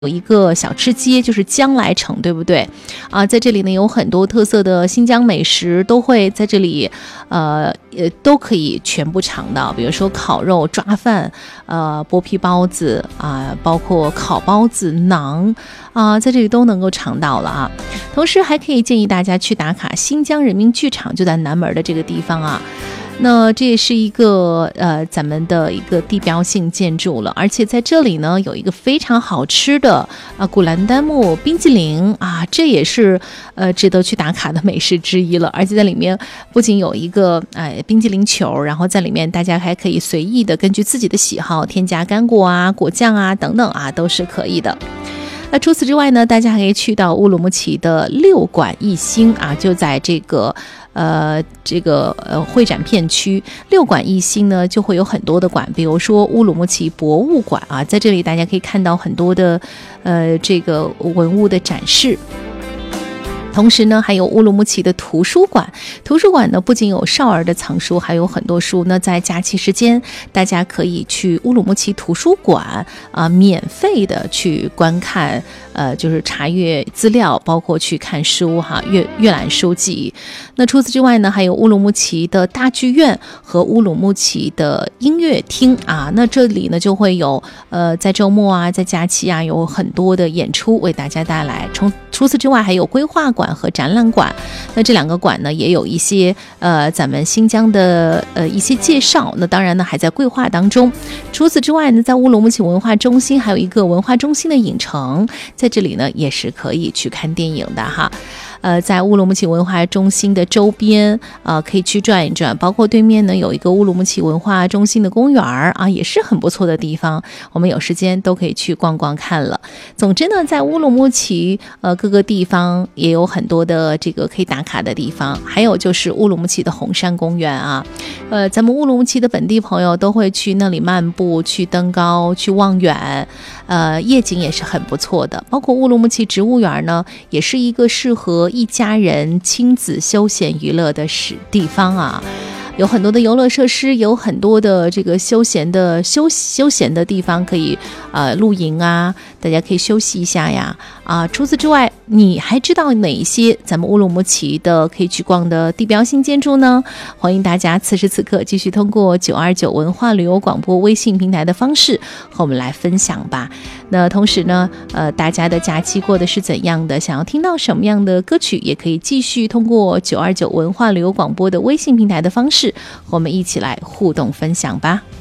有一个小吃街，就是江来城，对不对啊？在这里呢，有很多特色的新疆美食都会在这里，都可以全部尝到。比如说烤肉、抓饭，剥皮包子啊，包括烤包子、馕啊，在这里都能够尝到了啊。同时还可以建议大家去打卡新疆人民剧场，就在南门的这个地方啊。那这也是一个咱们的一个地标性建筑了，而且在这里呢有一个非常好吃的古兰丹木冰激凌啊，这也是值得去打卡的美食之一了。而且在里面不仅有一个冰激凌球，然后在里面大家还可以随意的根据自己的喜好添加干果啊、果酱啊等等啊，都是可以的。那除此之外呢，大家还可以去到乌鲁木齐的六馆一星啊，就在这个会展片区。六馆一星呢就会有很多的馆，比如说乌鲁木齐博物馆啊，在这里大家可以看到很多的这个文物的展示。同时呢，还有乌鲁木齐的图书馆。图书馆呢，不仅有少儿的藏书，还有很多书呢。在假期时间，大家可以去乌鲁木齐图书馆免费的去观看，就是查阅资料，包括去看书哈，阅览书籍。那除此之外呢，还有乌鲁木齐的大剧院和乌鲁木齐的音乐厅啊。那这里呢，就会有在周末啊，在假期啊，有很多的演出为大家带来。除此之外，还有规划馆和展览馆。那这两个馆呢，也有一些咱们新疆的一些介绍。那当然呢，还在规划当中。除此之外呢，在乌鲁木齐文化中心还有一个文化中心的影城，在这里呢也是可以去看电影的哈。在乌鲁木齐文化中心的周边可以去转一转，包括对面呢有一个乌鲁木齐文化中心的公园啊，也是很不错的地方，我们有时间都可以去逛逛看了。总之呢，在乌鲁木齐各个地方也有很多的这个可以打卡的地方，还有就是乌鲁木齐的红山公园啊，咱们乌鲁木齐的本地朋友都会去那里漫步，去登高，去望远，夜景也是很不错的。包括乌鲁木齐植物园呢，也是一个适合一家人亲子休闲娱乐的地方啊，有很多的游乐设施，有很多的这个休闲的地方可以露营啊，大家可以休息一下呀啊。除此之外，你还知道哪一些咱们乌鲁木齐的可以去逛的地标性建筑呢？欢迎大家此时此刻继续通过929文化旅游广播微信平台的方式和我们来分享吧。那同时呢，大家的假期过得是怎样的？想要听到什么样的歌曲，也可以继续通过929文化旅游广播的微信平台的方式和我们一起来互动分享吧。